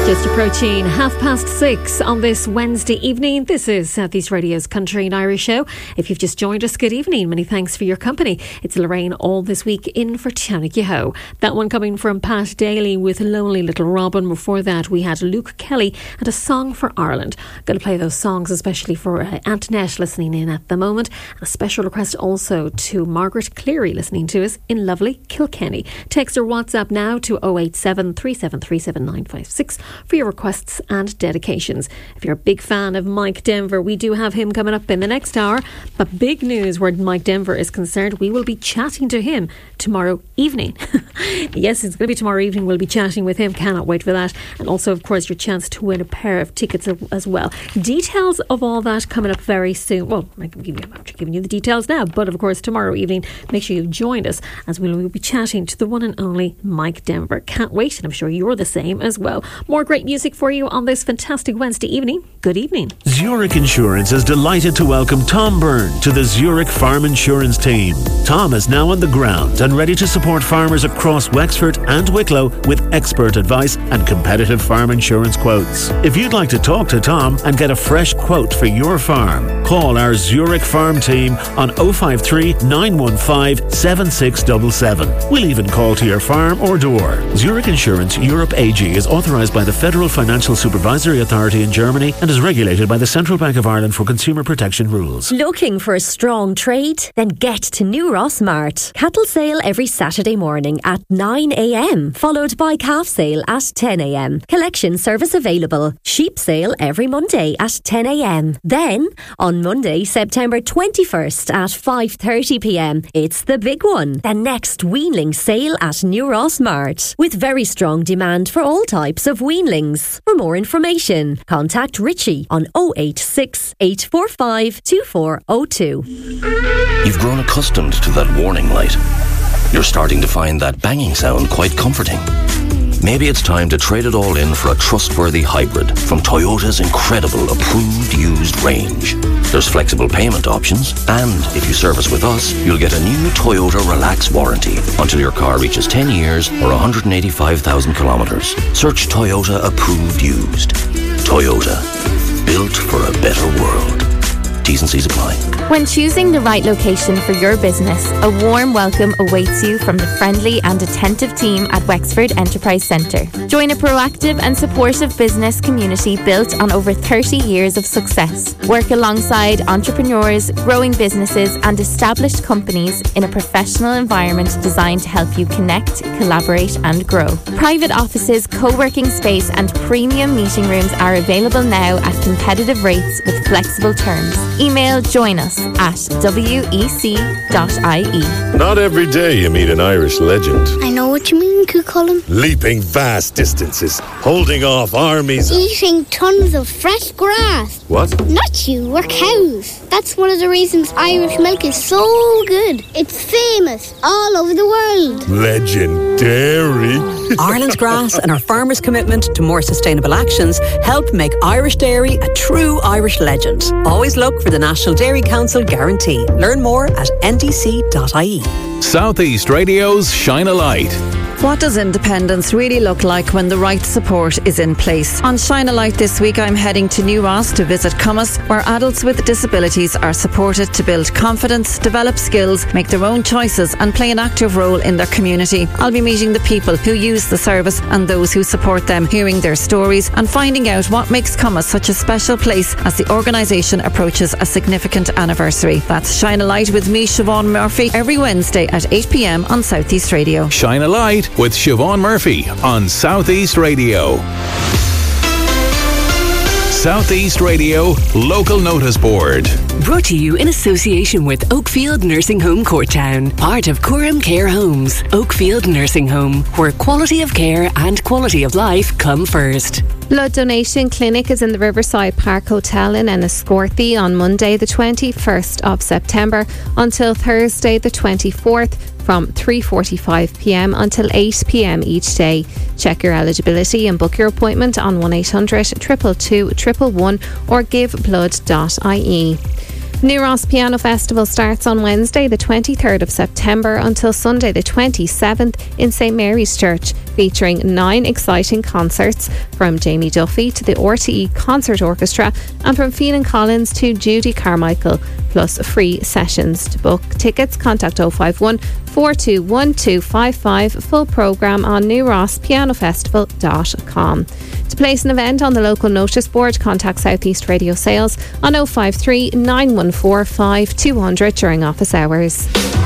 Just approaching 6:30 on this Wednesday evening. This is South East Radio's Country and Irish Show. If you've just joined us, good evening. Many thanks for your company. It's Lorraine all this week in for Tiana Kehoe. That one coming from Pat Daly with Lonely Little Robin. Before that, we had Luke Kelly and A Song for Ireland. Going to play those songs especially for Antoinette listening in at the moment. And a special request also to Margaret Cleary listening to us in lovely Kilkenny. Text or WhatsApp now to 087 3737 956 for your requests and dedications. If you're a big fan of Mike Denver, we do have him coming up in the next hour. But big news where Mike Denver is concerned, we will be chatting to him tomorrow evening. Yes, it's going to be tomorrow evening. We'll be chatting with him. Cannot wait for that. And also, of course, your chance to win a pair of tickets as well. Details of all that coming up very soon. Well, I'm giving you the details now. But of course, tomorrow evening, make sure you join us as we will be chatting to the one and only Mike Denver. Can't wait, and I'm sure you're the same as well. More great music for you on this fantastic Wednesday evening. Good evening. Zurich Insurance is delighted to welcome Tom Byrne to the Zurich Farm Insurance team. Tom is now on the ground and ready to support farmers across Wexford and Wicklow with expert advice and competitive farm insurance quotes. If you'd like to talk to Tom and get a fresh quote for your farm, call our Zurich Farm team on 053 915 7677. We'll even call to your farm or door. Zurich Insurance Europe AG is authorised by the Federal Financial Supervisory Authority in Germany and is regulated by the Central Bank of Ireland for consumer protection rules. Looking for a strong trade? Then get to New Ross Mart. Cattle sale every Saturday morning at 9 a.m, followed by calf sale at 10 a.m. Collection service available. Sheep sale every Monday at 10 a.m. Then, on Monday, September 21st at 5:30 p.m, it's the big one. The next weanling sale at New Ross Mart. With very strong demand for all types of weanlings. For more information, contact Richie on 086 845 2402. You've grown accustomed to that warning light. You're starting to find that banging sound quite comforting. Maybe it's time to trade it all in for a trustworthy hybrid from Toyota's incredible approved used range. There's flexible payment options, and if you service with us, you'll get a new Toyota Relax warranty until your car reaches 10 years or 185,000 kilometres. Search Toyota approved used. Toyota, built for a better world. T's and C's apply. When choosing the right location for your business, a warm welcome awaits you from the friendly and attentive team at Wexford Enterprise Centre. Join a proactive and supportive business community built on over 30 years of success. Work alongside entrepreneurs, growing businesses and established companies in a professional environment designed to help you connect, collaborate and grow. Private offices, co-working space and premium meeting rooms are available now at competitive rates with flexible terms. Email join us at wec.ie. Not every day you meet an Irish legend. I know what you mean, Cucullin. Leaping vast distances, holding off armies. Eating tons of fresh grass. What? Not you, we're cows. That's one of the reasons Irish milk is so good. It's famous all over the world. Legendary. Ireland's grass and our farmers' commitment to more sustainable actions help make Irish dairy a true Irish legend. Always look for the National Dairy Council guarantee. Learn more at ndc.ie. South East Radio's Shine a Light. What does independence really look like when the right support is in place? On Shine a Light this week, I'm heading to New Ross to visit Cummas, where adults with disabilities are supported to build confidence, develop skills, make their own choices and play an active role in their community. I'll be meeting the people who use the service and those who support them, hearing their stories and finding out what makes Cummas such a special place as the organisation approaches a significant anniversary. That's Shine a Light with me, Siobhan Murphy, every Wednesday at 8 p.m. on South East Radio. Shine a Light with Siobhan Murphy on South East Radio. South East Radio Local Notice Board. Brought to you in association with Oakfield Nursing Home Courtown, part of Coram Care Homes. Oakfield Nursing Home, where quality of care and quality of life come first. Blood donation clinic is in the Riverside Park Hotel in Enniscorthy on Monday the 21st of September until Thursday the 24th from 3:45 p.m. until 8 p.m. each day. Check your eligibility and book your appointment on 1800 222 111 or giveblood.ie. New Ross Piano Festival starts on Wednesday the 23rd of September until Sunday the 27th in St Mary's Church, featuring 9 exciting concerts from Jamie Duffy to the RTE Concert Orchestra and from Phelan Collins to Judy Carmichael, plus free sessions. To book tickets, contact 051 421255. Full programme on newrosspianofestival.com. To place an event on the local notice board, contact South East Radio Sales on 053 914 5200 during office hours.